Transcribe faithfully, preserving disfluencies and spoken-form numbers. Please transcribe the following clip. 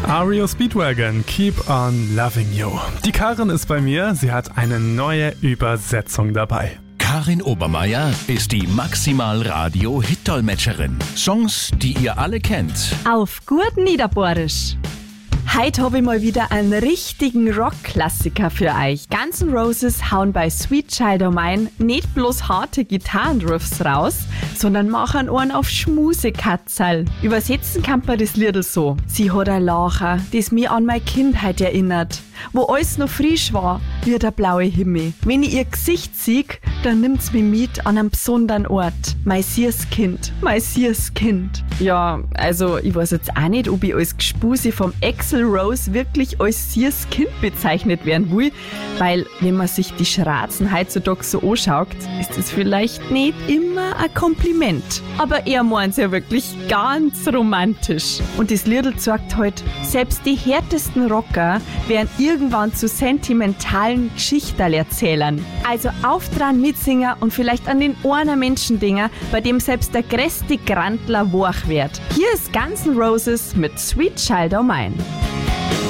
R E O Speedwagon, Keep on Loving You. Die Karin ist bei mir, sie hat eine neue Übersetzung dabei. Karin Obermeier ist die Maximal-Radio-Hit-Dolmetscherin. Songs, die ihr alle kennt. Auf gut Niederbohrisch. Heute habe ich mal wieder einen richtigen Rock-Klassiker für euch. Guns N' Roses hauen bei Sweet Child O' Mine nicht bloß harte Gitarrenriffs raus, sondern machen einen auf Schmusekatzerl. Übersetzen kann man das Liedl so. Sie hat ein Lacher, das mich an meine Kindheit erinnert, wo alles noch frisch war, wie der blaue Himmel. Wenn ich ihr Gesicht sehe, dann nimmt's mich mit an einem besonderen Ort. Mein süßes Kind, mein süßes Kind. Ja, also ich weiß jetzt auch nicht, ob ich als Gespuse vom Axl Rose wirklich als süßes Kind bezeichnet werden will, weil wenn man sich die Schratzen heutzutage so anschaut, ist das vielleicht nicht immer ein Kompliment. Aber er meint's ja wirklich ganz romantisch. Und das Liedl sagt halt, selbst die härtesten Rocker werden irgendwann zu sentimentalen Geschichterl-Erzählern. Also auf dran mitsingen und vielleicht an den einen Menschendinger, bei dem selbst der größte Grandler wach wird. Hier ist Guns N' Roses mit Sweet Child O' Mine.